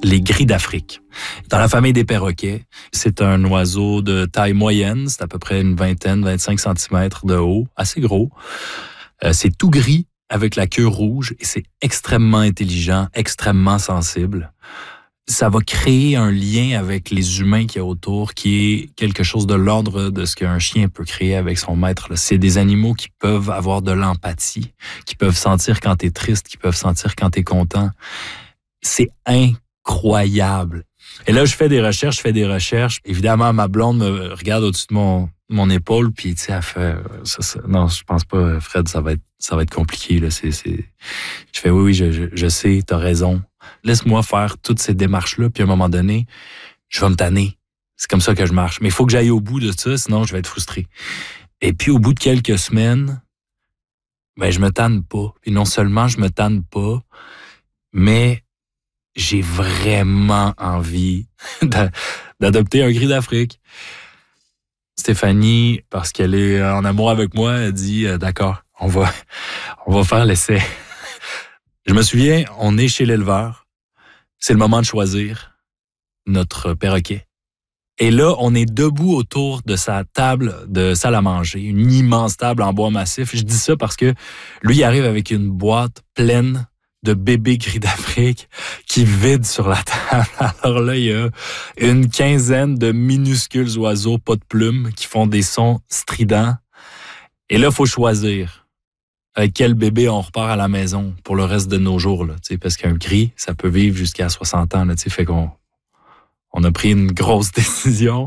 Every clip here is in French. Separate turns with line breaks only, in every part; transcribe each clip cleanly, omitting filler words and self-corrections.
les gris d'Afrique. Dans la famille des perroquets, c'est un oiseau de taille moyenne, c'est à peu près une 25 centimètres de haut, assez gros. C'est tout gris avec la queue rouge et c'est extrêmement intelligent, extrêmement sensible. Ça va créer un lien avec les humains qu'il y a autour qui est quelque chose de l'ordre de ce qu'un chien peut créer avec son maître. C'est des animaux qui peuvent avoir de l'empathie, qui peuvent sentir quand t'es triste, qui peuvent sentir quand t'es content. C'est incroyable. Et là, je fais des recherches. Évidemment, ma blonde me regarde au-dessus de mon épaule, puis tu sais, elle fait non, je pense pas, Fred, ça va être compliqué là. Je fais oui, je sais, t'as raison. Laisse-moi faire toutes ces démarches-là, puis à un moment donné, je vais me tanner. C'est comme ça que je marche. Mais il faut que j'aille au bout de ça, sinon je vais être frustré. Et puis au bout de quelques semaines, ben je me tanne pas. Et non seulement je me tanne pas, mais j'ai vraiment envie d'adopter un gris d'Afrique. Stéphanie, parce qu'elle est en amour avec moi, elle dit d'accord, on va faire l'essai. Je me souviens, on est chez l'éleveur. C'est le moment de choisir notre perroquet. Et là, on est debout autour de sa table de salle à manger, une immense table en bois massif. Je dis ça parce que lui, il arrive avec une boîte pleine de bébés gris d'Afrique qui vide sur la table. Alors là, il y a une quinzaine de minuscules oiseaux, pas de plumes, qui font des sons stridents. Et là, il faut choisir avec quel bébé on repart à la maison pour le reste de nos jours. Là, parce qu'un gris, ça peut vivre jusqu'à 60 ans. Là, fait qu'on a pris une grosse décision.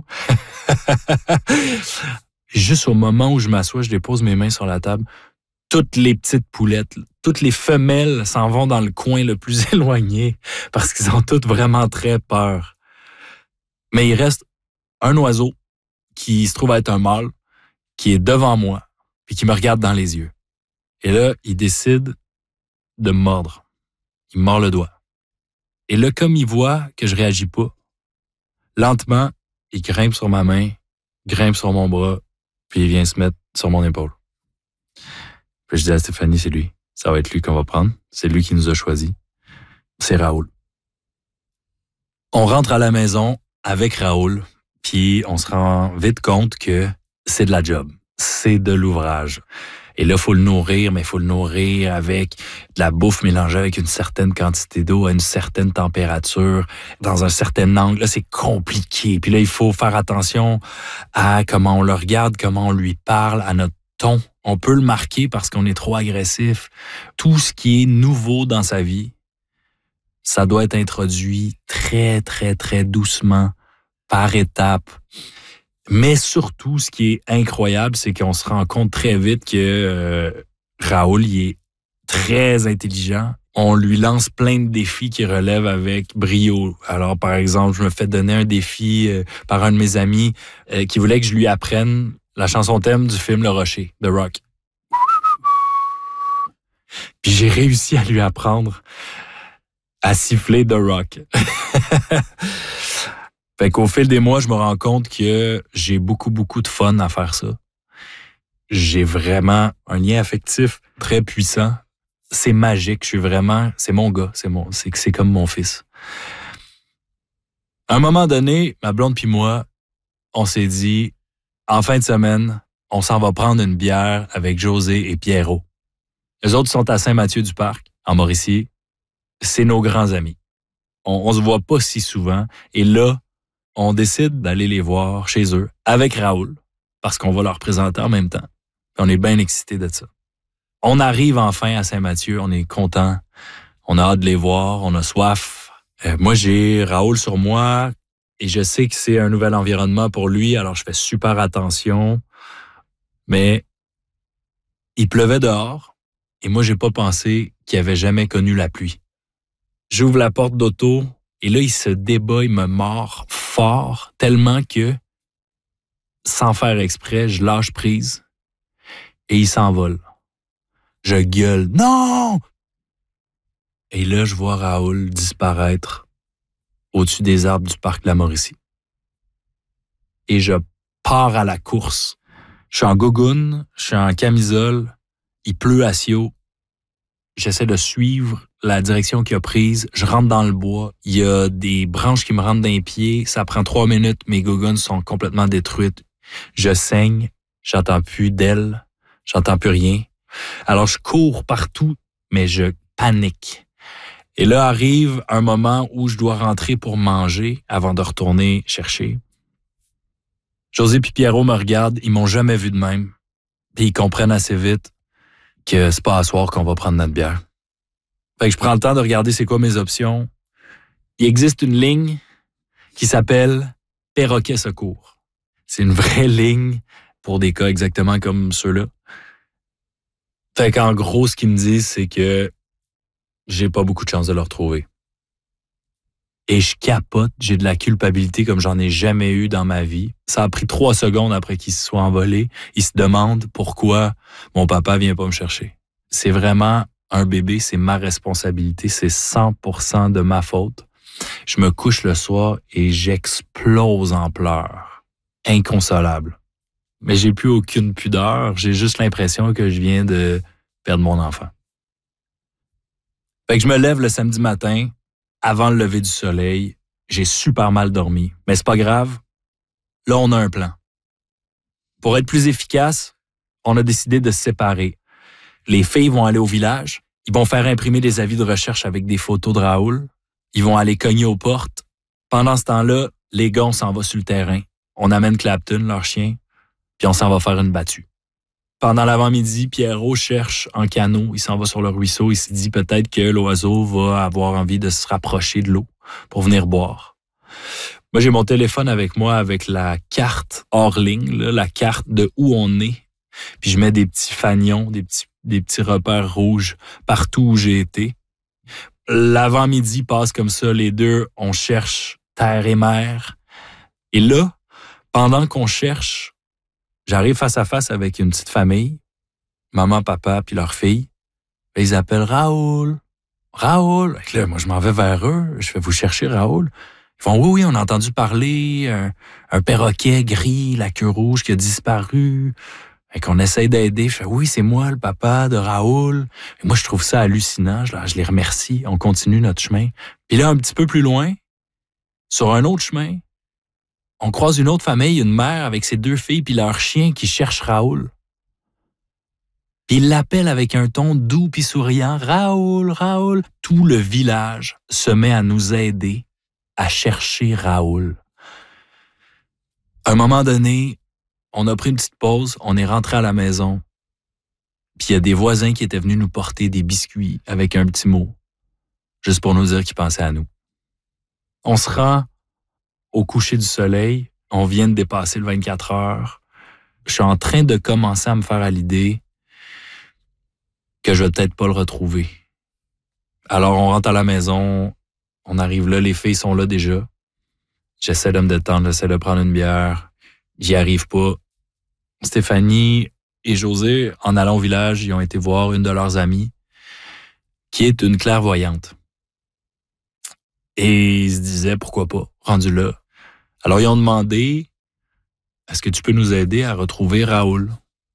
Juste au moment où je m'assois, je dépose mes mains sur la table. Toutes les petites poulettes, toutes les femelles s'en vont dans le coin le plus éloigné parce qu'ils ont toutes vraiment très peur. Mais il reste un oiseau qui se trouve être un mâle, qui est devant moi puis qui me regarde dans les yeux. Et là, il décide de me mordre. Il me mord le doigt. Et là, comme il voit que je réagis pas, lentement, il grimpe sur ma main, grimpe sur mon bras, puis il vient se mettre sur mon épaule. Puis je dis à Stéphanie, c'est lui. Ça va être lui qu'on va prendre. C'est lui qui nous a choisis. C'est Raoul. On rentre à la maison avec Raoul, puis on se rend vite compte que c'est de la job. C'est de l'ouvrage. Et là, il faut le nourrir, mais il faut le nourrir avec de la bouffe mélangée avec une certaine quantité d'eau à une certaine température, dans un certain angle. Là, c'est compliqué. Puis là, il faut faire attention à comment on le regarde, comment on lui parle, à notre ton. On peut le marquer parce qu'on est trop agressif. Tout ce qui est nouveau dans sa vie, ça doit être introduit très, très, très doucement, par étapes. Mais surtout, ce qui est incroyable, c'est qu'on se rend compte très vite que Raoul, il est très intelligent. On lui lance plein de défis qu'il relève avec brio. Alors, par exemple, je me fais donner un défi par un de mes amis qui voulait que je lui apprenne la chanson thème du film Le Rocher, The Rock. Puis j'ai réussi à lui apprendre à siffler The Rock. Fait qu'au fil des mois, je me rends compte que j'ai beaucoup, beaucoup de fun à faire ça. J'ai vraiment un lien affectif très puissant. C'est magique. C'est mon gars. C'est comme mon fils. À un moment donné, ma blonde puis moi, on s'est dit, en fin de semaine, on s'en va prendre une bière avec José et Pierrot. Eux autres sont à Saint-Mathieu-du-Parc, en Mauricie. C'est nos grands amis. On se voit pas si souvent. Et là, on décide d'aller les voir chez eux avec Raoul parce qu'on va leur présenter en même temps. On est bien excités de ça. On arrive enfin à Saint-Mathieu, on est content, on a hâte de les voir, on a soif. Moi, j'ai Raoul sur moi et je sais que c'est un nouvel environnement pour lui, alors je fais super attention. Mais il pleuvait dehors et moi, j'ai pas pensé qu'il avait jamais connu la pluie. J'ouvre la porte d'auto et là, il se débat, il me mord fort, tellement que, sans faire exprès, je lâche prise et il s'envole. Je gueule « Non! » Et là, je vois Raoul disparaître au-dessus des arbres du parc de la Mauricie. Et je pars à la course. Je suis en gougoune, je suis en camisole, il pleut à Sio. J'essaie de suivre la direction qu'il a prise. Je rentre dans le bois. Il y a des branches qui me rentrent dans les pieds. Ça prend 3 minutes. Mes gogoons sont complètement détruites. Je saigne. J'entends plus d'ailes. J'entends plus rien. Alors, je cours partout, mais je panique. Et là arrive un moment où je dois rentrer pour manger avant de retourner chercher. José et Pierrot me regardent. Ils m'ont jamais vu de même. Puis ils comprennent assez vite que c'est pas à soir qu'on va prendre notre bière. Fait que je prends le temps de regarder c'est quoi mes options. Il existe une ligne qui s'appelle Perroquet Secours. C'est une vraie ligne pour des cas exactement comme ceux-là. Fait qu'en gros, ce qu'ils me disent, c'est que j'ai pas beaucoup de chance de le retrouver. Et je capote, j'ai de la culpabilité comme j'en ai jamais eu dans ma vie. Ça a pris 3 secondes après qu'il se soit envolé. Il se demande pourquoi mon papa vient pas me chercher. C'est vraiment un bébé, c'est ma responsabilité, c'est 100% de ma faute. Je me couche le soir et j'explose en pleurs. Inconsolable. Mais j'ai plus aucune pudeur, j'ai juste l'impression que je viens de perdre mon enfant. Fait que je me lève le samedi matin, avant le lever du soleil, j'ai super mal dormi. Mais c'est pas grave, là on a un plan. Pour être plus efficace, on a décidé de se séparer. Les filles vont aller au village, ils vont faire imprimer des avis de recherche avec des photos de Raoul, ils vont aller cogner aux portes. Pendant ce temps-là, les gars, on s'en va sur le terrain. On amène Clapton, leur chien, puis on s'en va faire une battue. Pendant l'avant-midi, Pierrot cherche en canot, il s'en va sur le ruisseau, il se dit peut-être que l'oiseau va avoir envie de se rapprocher de l'eau pour venir boire. Moi, j'ai mon téléphone avec moi avec la carte hors ligne, là, la carte de où on est. Puis je mets des petits fanions, des petits repères rouges partout où j'ai été. L'avant-midi passe comme ça, les deux, on cherche terre et mer. Et là, pendant qu'on cherche, j'arrive face à face avec une petite famille, maman, papa, puis leur fille. Et ils appellent Raoul. Raoul. Et là, moi, je m'en vais vers eux. Je vais vous chercher Raoul. Ils font, oui, on a entendu parler, un perroquet gris, la queue rouge qui a disparu. Et qu'on essaye d'aider. Je fais, oui, c'est moi, le papa de Raoul. Et moi, je trouve ça hallucinant. Je les remercie. On continue notre chemin. Puis là, un petit peu plus loin, sur un autre chemin, on croise une autre famille, une mère avec ses 2 filles puis leur chien qui cherche Raoul. Puis il l'appelle avec un ton doux puis souriant. Raoul, Raoul. Tout le village se met à nous aider à chercher Raoul. À un moment donné, on a pris une petite pause, on est rentré à la maison. Puis il y a des voisins qui étaient venus nous porter des biscuits avec un petit mot, juste pour nous dire qu'ils pensaient à nous. On se rend au coucher du soleil, on vient de dépasser le 24 heures. Je suis en train de commencer à me faire à l'idée que je vais peut-être pas le retrouver. Alors on rentre à la maison, on arrive là, les filles sont là déjà. J'essaie de me détendre, j'essaie de prendre une bière. J'y arrive pas. Stéphanie et José, en allant au village, ils ont été voir une de leurs amies qui est une clairvoyante. Et ils se disaient, pourquoi pas, rendu là. Alors, ils ont demandé, est-ce que tu peux nous aider à retrouver Raoul?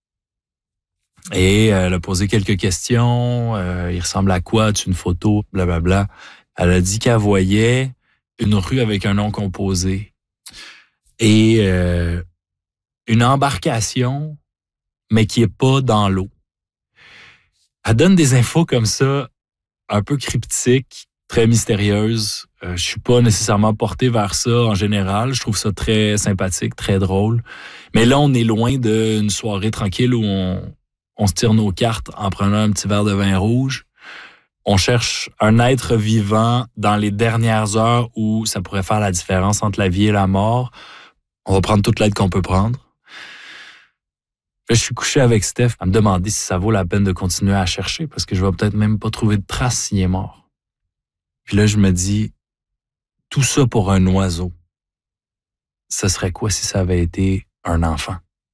Et elle a posé quelques questions. Il ressemble à quoi? As-tu une photo? Blablabla. Elle a dit qu'elle voyait une rue avec un nom composé. Et une embarcation, mais qui est pas dans l'eau. Elle donne des infos comme ça, un peu cryptiques, très mystérieuses. Je suis pas nécessairement porté vers ça en général. Je trouve ça très sympathique, très drôle. Mais là, on est loin d'une soirée tranquille où on se tire nos cartes en prenant un petit verre de vin rouge. On cherche un être vivant dans les dernières heures où ça pourrait faire la différence entre la vie et la mort. On va prendre toute l'aide qu'on peut prendre. Là, je suis couché avec Steph à me demander si ça vaut la peine de continuer à chercher parce que je vais peut-être même pas trouver de traces s'il est mort. Puis là, je me dis, tout ça pour un oiseau. Ce serait quoi si ça avait été un enfant?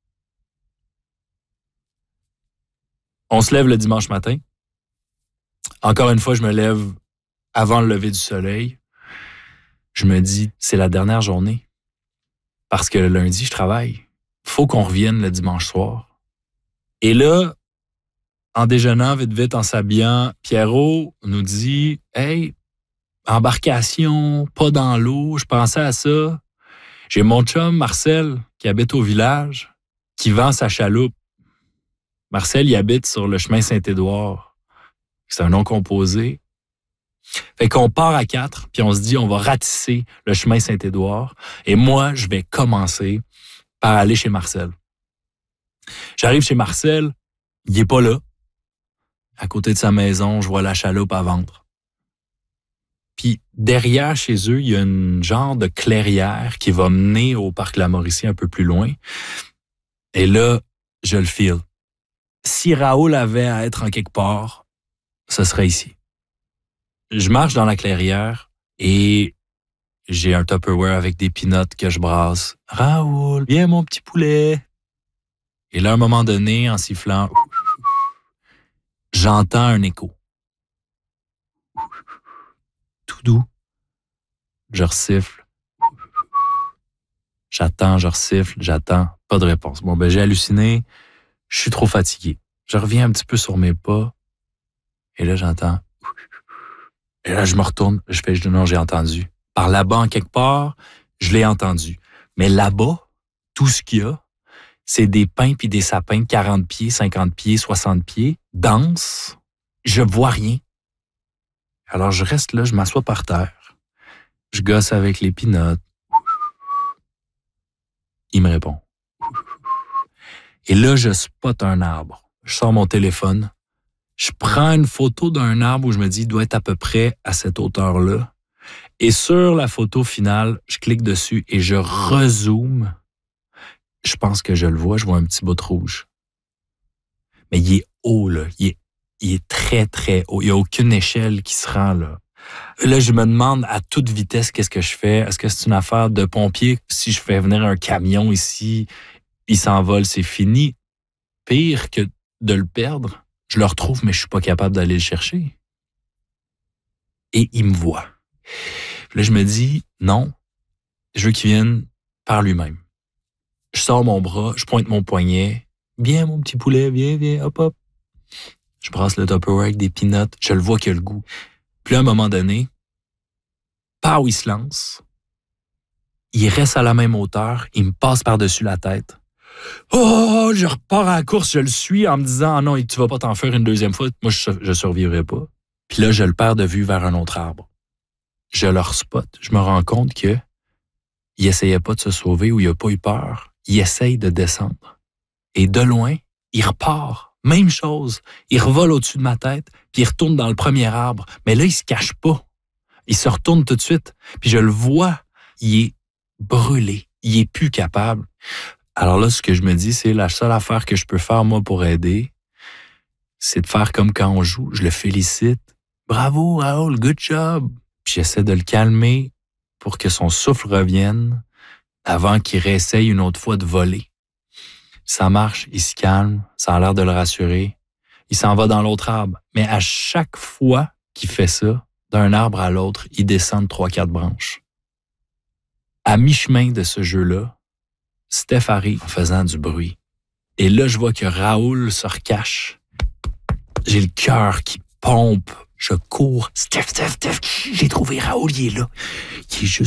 On se lève le dimanche matin. Encore une fois, je me lève avant le lever du soleil. Je me dis, c'est la dernière journée. Parce que le lundi, je travaille. Faut qu'on revienne le dimanche soir. Et là, En déjeunant, vite, en s'habillant, Pierrot nous dit « Hey, embarcation, pas dans l'eau, je pensais à ça. J'ai mon chum, Marcel, qui habite au village, qui vend sa chaloupe. Marcel, il habite sur le chemin Saint-Édouard. C'est un nom composé. Fait qu'on part à 4, puis on se dit on va ratisser le chemin Saint-Édouard. Et moi, je vais commencer par aller chez Marcel. J'arrive chez Marcel, il est pas là. À côté de sa maison, je vois la chaloupe à vendre. Puis derrière chez eux, il y a une genre de clairière qui va mener au parc La Mauricie un peu plus loin. Et là, je le file. Si Raoul avait à être en quelque part, ce serait ici. Je marche dans la clairière et j'ai un Tupperware avec des peanuts que je brasse. « Raoul, viens mon petit poulet! » Et là, à un moment donné, en sifflant, j'entends un écho. Tout doux. Je resiffle. J'attends, je resiffle, j'attends. Pas de réponse. Bon, j'ai halluciné. Je suis trop fatigué. Je reviens un petit peu sur mes pas. Et là, j'entends. Et là, je me retourne. Je fais, non, j'ai entendu. Par là-bas, en quelque part, je l'ai entendu. Mais là-bas, tout ce qu'il y a, c'est des pins puis des sapins de 40 pieds, 50 pieds, 60 pieds, denses. Je vois rien. Alors, je reste là, je m'assois par terre. Je gosse avec les peanuts. Il me répond. Et là, je spot un arbre. Je sors mon téléphone. Je prends une photo d'un arbre où je me dis, il doit être à peu près à cette hauteur-là. Et sur la photo finale, je clique dessus et je rezoome. Je pense que je le vois, je vois un petit bout rouge. Mais il est haut, là. Il est très, très haut. Il n'y a aucune échelle qui se rend là. Là, je me demande à toute vitesse qu'est-ce que je fais. Est-ce que c'est une affaire de pompier? Si je fais venir un camion ici, il s'envole, c'est fini. Pire que de le perdre, je le retrouve, mais je suis pas capable d'aller le chercher. Et il me voit. Là, je me dis, non, je veux qu'il vienne par lui-même. Je sors mon bras, je pointe mon poignet. Viens, mon petit poulet, viens, hop, hop. Je brasse le Tupperware avec des peanuts. Je le vois qu'il a le goût. Puis à un moment donné, où il se lance. Il reste à la même hauteur. Il me passe par-dessus la tête. Oh, je repars à la course, je le suis en me disant, ah non, tu vas pas t'en faire une deuxième fois. Moi, je survivrai pas. Puis là, je le perds de vue vers un autre arbre. Je le spot. Je me rends compte que il essayait pas de se sauver ou il a pas eu peur. Il essaye de descendre. Et de loin, il repart. Même chose. Il revole au-dessus de ma tête, puis il retourne dans le premier arbre. Mais là, il se cache pas. Il se retourne tout de suite. Puis je le vois. Il est brûlé. Il est plus capable. Alors là, ce que je me dis, c'est la seule affaire que je peux faire, moi, pour aider, c'est de faire comme quand on joue. Je le félicite. Bravo, Raoul, good job. Puis j'essaie de le calmer pour que son souffle revienne avant qu'il réessaye une autre fois de voler. Ça marche, il se calme, ça a l'air de le rassurer. Il s'en va dans l'autre arbre. Mais à chaque fois qu'il fait ça, d'un arbre à l'autre, il descend de 3-4 branches. À mi-chemin de ce jeu-là, Steph arrive en faisant du bruit. Et là, je vois que Raoul se recache. J'ai le cœur qui pompe. Je cours. Steph, j'ai trouvé Raoul, il est là. Il est juste